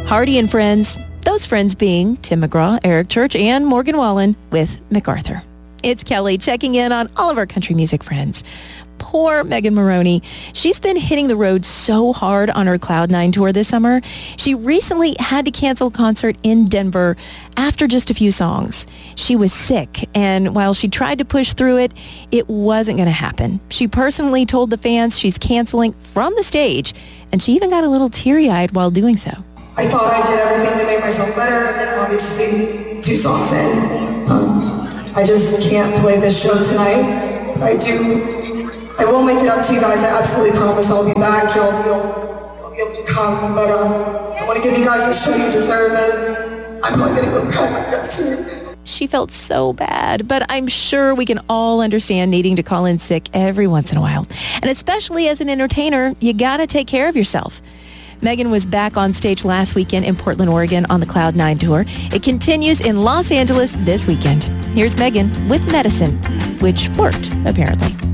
Hardy and Friends, those friends being Tim McGraw, Eric Church, and Morgan Wallen with MacArthur. It's Kelly checking in on all of our country music friends. Poor Megan Moroney. She's been hitting the road so hard on her Cloud9 tour this summer. She recently had to cancel a concert in Denver after just a few songs. She was sick, and while she tried to push through it, it wasn't going to happen. She personally told the fans she's canceling from the stage, and she even got a little teary-eyed while doing so. I thought I did everything to make myself better, and obviously 2 songs in. I just can't play this show tonight. I will make it up to you guys. I absolutely promise I'll be back. You'll be able to come, but I want to give you guys the show you deserve, and I'm probably going to go cut my guts here. She felt so bad, but I'm sure we can all understand needing to call in sick every once in a while. And especially as an entertainer, you got to take care of yourself. Megan was back on stage last weekend in Portland, Oregon on the Cloud9 tour. It continues in Los Angeles this weekend. Here's Megan with Medicine, which worked, apparently.